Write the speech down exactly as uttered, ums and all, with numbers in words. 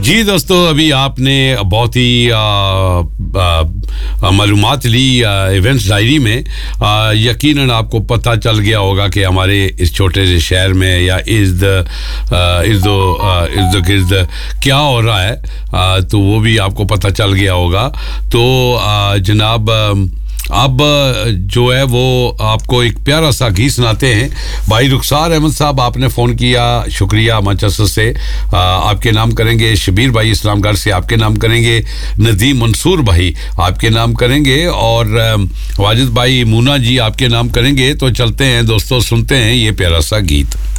जी दोस्तों, अभी आपने बहुत ही मालूमात ली इवेंट्स डायरी में। आ, यकीनन आपको पता चल गया होगा कि हमारे इस छोटे से शहर में या इर्द इर्द इर्द गिर्द क्या हो रहा है, आ, तो वो भी आपको पता चल गया होगा। तो आ, जनाब अब जो है वो आपको एक प्यारा सा गीत सुनाते हैं। भाई रुखसार अहमद साहब, आपने फ़ोन किया, शुक्रिया। मैनचेस्टर से आ, आपके नाम करेंगे। शबीर भाई इस्लामगढ़ से आपके नाम करेंगे। नदीम मंसूर भाई आपके नाम करेंगे। और वाजिद भाई मूना जी आपके नाम करेंगे। तो चलते हैं दोस्तों, सुनते हैं ये प्यारा सा गीत।